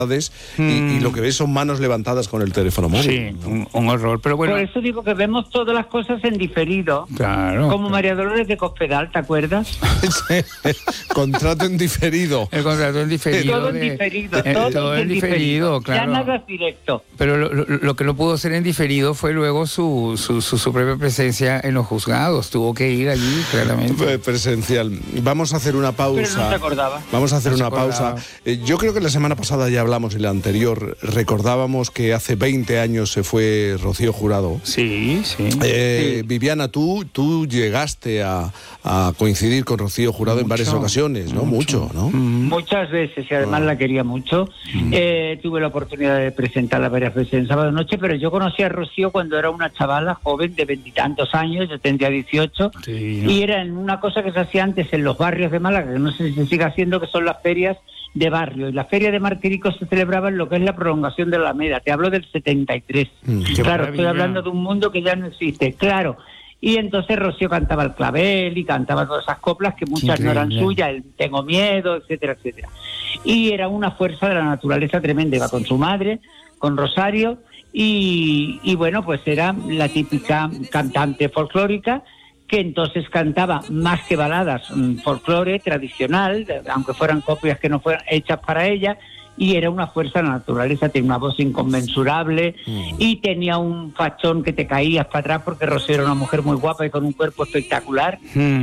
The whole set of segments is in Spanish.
y lo que ves son manos levantadas con el teléfono móvil. Sí, un horror, pero bueno. Por eso digo que vemos todas las cosas en diferido. Claro. Como María Dolores de Cospedal, ¿te acuerdas? Contrato en diferido. El contrato en diferido. Todo en diferido. Todo en diferido, claro. Ya nada es directo. Pero lo que no pudo ser en diferido fue luego su propia presencia en los juzgados. Tuvo que ir allí, claramente. Presencial. Vamos a hacer una pausa. Pero no se acordaba. Vamos a hacer una pausa. Yo creo que la semana pasada ya hablamos, en la anterior, recordábamos que hace 20 años se fue Rocío Jurado. Sí, sí. Viviana, tú llegaste a coincidir con Rocío Jurado en varias ocasiones, ¿no? Mucho, ¿no? Muchas veces, y además la quería mucho. Tuve la oportunidad de presentarla varias veces en Sábado Noche, pero yo conocí a Rocío cuando era una chavala joven de 20 y tantos años, yo tendría 18, sí, ¿no? Y era en una cosa que se hacía antes en los barrios de Málaga, que no sé si se sigue haciendo, que son las ferias de barrio, y la feria de Martirico se celebraba en lo que es la prolongación de la Alameda. Te hablo del 73. Claro, estoy hablando de un mundo que ya no existe, claro. Y entonces Rocío cantaba el clavel y cantaba todas esas coplas que muchas no eran suyas, el Tengo miedo, etcétera, etcétera. Y era una fuerza de la naturaleza tremenda. Iba con su madre, con Rosario, y bueno, pues era la típica cantante folclórica, que entonces cantaba más que baladas, folclore tradicional, aunque fueran copias que no fueran hechas para ella, y era una fuerza de la naturaleza, tenía una voz inconmensurable y tenía un fachón que te caías para atrás, porque Rocío era una mujer muy guapa y con un cuerpo espectacular,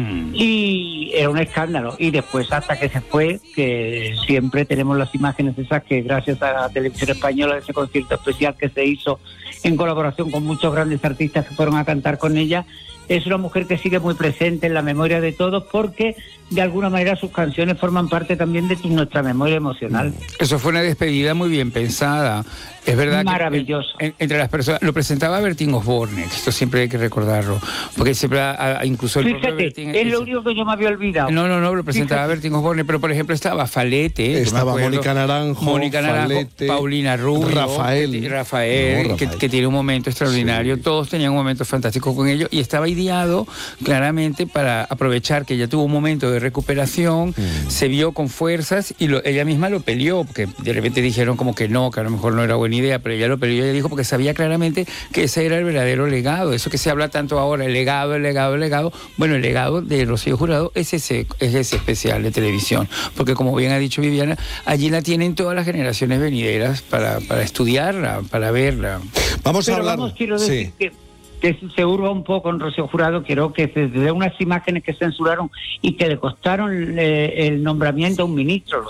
y era un escándalo. Y después, hasta que se fue, que siempre tenemos las imágenes esas, que gracias a la Televisión Española, ese concierto especial que se hizo en colaboración con muchos grandes artistas que fueron a cantar con ella, es una mujer que sigue muy presente en la memoria de todos, porque de alguna manera sus canciones forman parte también de nuestra memoria emocional. Eso fue una despedida muy bien pensada. Es verdad. Maravilloso. Que entre las personas lo presentaba Bertín Osborne, que esto siempre hay que recordarlo, porque siempre incluso el Fíjate, Bertín, es lo único que yo me había olvidado. No, lo presentaba Bertín Osborne, pero por ejemplo estaba Falete, estaba Mónica Naranjo, Falete, Paulina Rubio, Rafael, que tiene un momento extraordinario. Sí. Todos tenían un momento fantástico con ellos, y estaba ideado claramente para aprovechar que ella tuvo un momento de recuperación, se vio con fuerzas y ella misma lo peleó, porque de repente dijeron como que no, que a lo mejor no era buena idea, pero ella lo peleó. Ella dijo, porque sabía claramente que ese era el verdadero legado, eso que se habla tanto ahora, el legado. Bueno, el legado de Rocío Jurado es ese especial de televisión, porque como bien ha dicho Viviana, allí la tienen todas las generaciones venideras para estudiarla, para verla. Vamos a hablar. Quiero decir que se urba un poco en Rocío Jurado, creo que desde unas imágenes que censuraron y que le costaron el nombramiento a un ministro,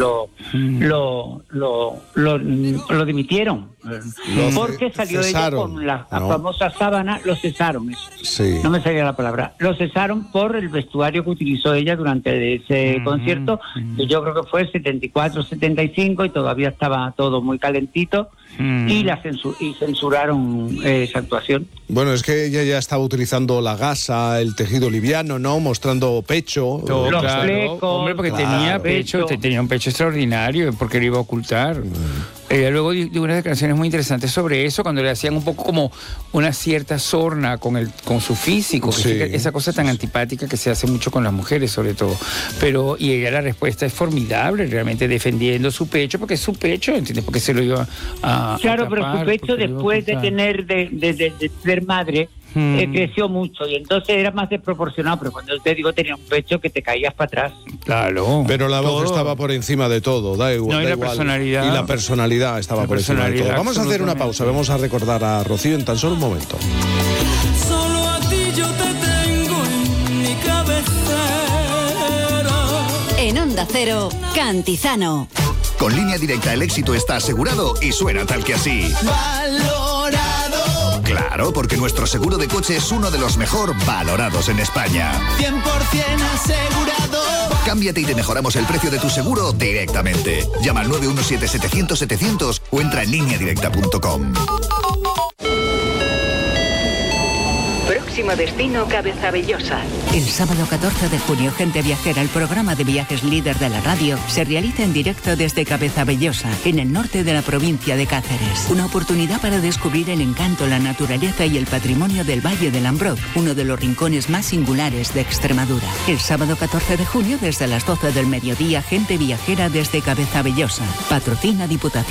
lo dimitieron, porque salió ella con la famosa sábana, lo cesaron, no me salía la palabra, lo cesaron por el vestuario que utilizó ella durante ese concierto, que yo creo que fue el 74, 75, y todavía estaba todo muy calentito, y censuraron esa actuación. Bueno, es que ella ya estaba utilizando la gasa, el tejido liviano, ¿no? Mostrando pecho. Todo, claro. Flecos, hombre, porque tenía pecho, tenía un pecho extraordinario, porque lo iba a ocultar. Ella luego dio unas declaraciones muy interesantes sobre eso, cuando le hacían un poco como una cierta sorna con su físico, esa cosa tan antipática que se hace mucho con las mujeres, sobre todo. Y ella, la respuesta es formidable, realmente defendiendo su pecho, porque es su pecho, ¿entiendes? Porque se lo iba a claro, tapar, pero su pecho, después de tener de ser madre, creció mucho, y entonces era más desproporcionado, pero cuando te digo, tenía un pecho que te caías para atrás. Claro. Pero la voz estaba por encima de todo, da igual. No, y la personalidad. Y la personalidad estaba por encima de todo. Vamos a hacer una pausa, vamos a recordar a Rocío en tan solo un momento. Solo a ti yo te tengo en mi cabecera. En Onda Cero, Cantizano. Con Línea Directa el éxito está asegurado y suena tal que así. Valorado. Claro, porque nuestro seguro de coche es uno de los mejor valorados en España. 100% asegurado. Cámbiate y te mejoramos el precio de tu seguro directamente. Llama al 917-700-700 o entra en lineadirecta.com. Próximo destino, Cabezabellosa. El sábado 14 de junio, Gente Viajera, el programa de viajes líder de la radio, se realiza en directo desde Cabezabellosa, en el norte de la provincia de Cáceres. Una oportunidad para descubrir el encanto, la naturaleza y el patrimonio del Valle del Ambroz, uno de los rincones más singulares de Extremadura. El sábado 14 de junio, desde las 12 del mediodía, Gente Viajera desde Cabezabellosa. Patrocina Diputación